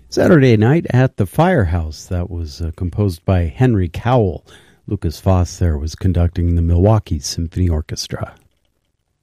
Saturday Night at the Firehouse. That was composed by Henry Cowell. Lucas Foss there was conducting the Milwaukee Symphony Orchestra.